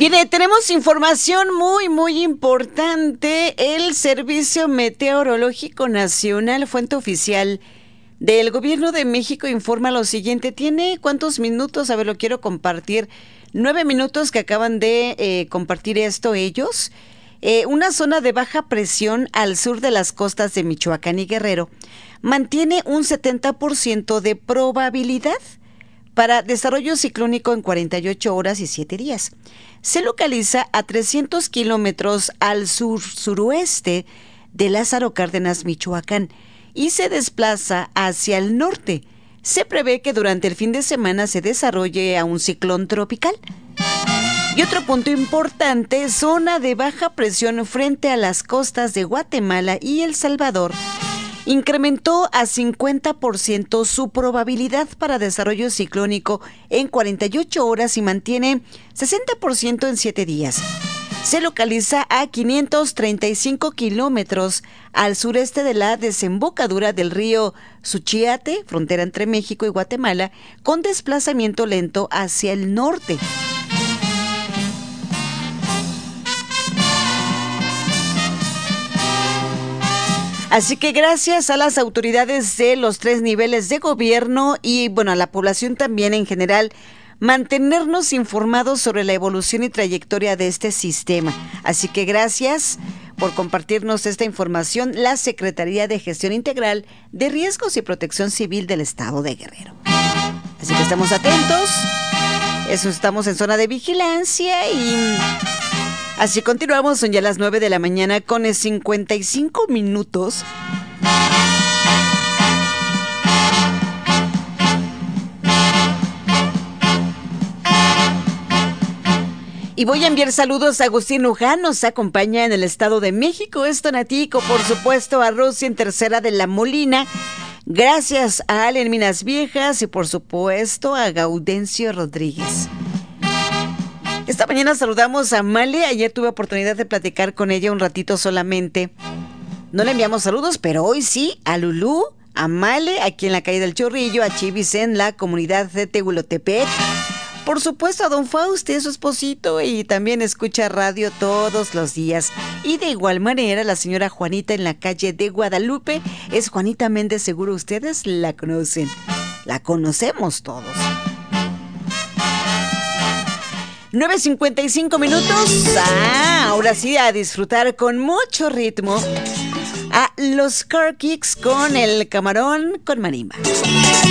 Bien, tenemos información muy importante. El Servicio Meteorológico Nacional, fuente oficial del Gobierno de México, informa lo siguiente. ¿Tiene cuántos minutos? A ver, lo quiero compartir. 9 minutos que acaban de compartir esto ellos. Una zona de baja presión al sur de las costas de Michoacán y Guerrero mantiene un 70% de probabilidad para desarrollo ciclónico en 48 horas y 7 días. Se localiza a 300 kilómetros al suroeste de Lázaro Cárdenas, Michoacán, y se desplaza hacia el norte. Se prevé que durante el fin de semana se desarrolle a un ciclón tropical. Y otro punto importante, zona de baja presión frente a las costas de Guatemala y El Salvador, incrementó a 50% su probabilidad para desarrollo ciclónico en 48 horas y mantiene 60% en 7 días. Se localiza a 535 kilómetros al sureste de la desembocadura del río Suchiate, frontera entre México y Guatemala, con desplazamiento lento hacia el norte. Así que gracias a las autoridades de los 3 niveles de gobierno y, a la población también en general, mantenernos informados sobre la evolución y trayectoria de este sistema. Así que gracias por compartirnos esta información, la Secretaría de Gestión Integral de Riesgos y Protección Civil del Estado de Guerrero. Así que estamos atentos, estamos en zona de vigilancia y así continuamos. Son ya las 9 de la mañana con 55 minutos. Y voy a enviar saludos a Agustín Luján, nos acompaña en el Estado de México. Es Tonatico, por supuesto, a Rosy en Tercera de la Molina. Gracias a Ale en Minas Viejas y, por supuesto, a Gaudencio Rodríguez. Esta mañana saludamos a Male. Ayer tuve oportunidad de platicar con ella un ratito solamente. No le enviamos saludos, pero hoy sí, a Lulú, a Male, aquí en la calle del Chorrillo, a Chivis en la comunidad de Tehuilotepec. Por supuesto a don Fausto, su esposito, y también escucha radio todos los días. Y de igual manera, la señora Juanita en la calle de Guadalupe. Es Juanita Méndez, seguro ustedes la conocen. La conocemos todos. 9:55 minutos. Ahora sí, a disfrutar con mucho ritmo a los Car Kicks con el Camarón con Marimba.